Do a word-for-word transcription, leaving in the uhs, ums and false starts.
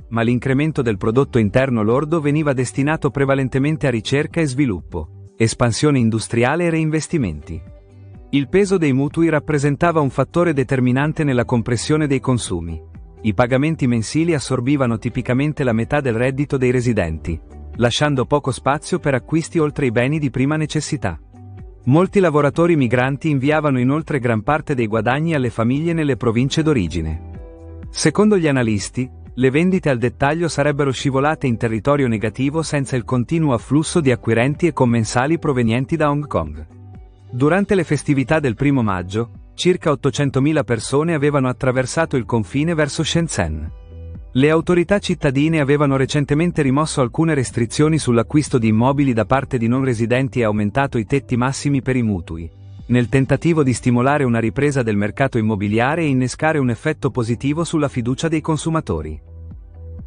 ma l'incremento del prodotto interno lordo veniva destinato prevalentemente a ricerca e sviluppo, espansione industriale e reinvestimenti. Il peso dei mutui rappresentava un fattore determinante nella compressione dei consumi. I pagamenti mensili assorbivano tipicamente la metà del reddito dei residenti, lasciando poco spazio per acquisti oltre i beni di prima necessità. Molti lavoratori migranti inviavano inoltre gran parte dei guadagni alle famiglie nelle province d'origine. Secondo gli analisti, le vendite al dettaglio sarebbero scivolate in territorio negativo senza il continuo afflusso di acquirenti e commensali provenienti da Hong Kong. Durante le festività del primo maggio, circa ottocentomila persone avevano attraversato il confine verso Shenzhen. Le autorità cittadine avevano recentemente rimosso alcune restrizioni sull'acquisto di immobili da parte di non residenti e aumentato i tetti massimi per i mutui, nel tentativo di stimolare una ripresa del mercato immobiliare e innescare un effetto positivo sulla fiducia dei consumatori.